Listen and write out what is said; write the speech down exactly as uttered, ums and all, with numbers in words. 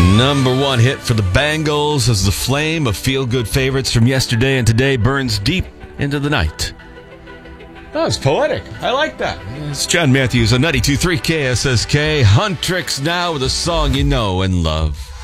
Number one hit for the Bangles as the flame of feel-good favorites from yesterday and today burns deep into the night. That was poetic. I like that. It's John Matthews on ninety-two point three K S S K. Huntrix now with a song you know and love.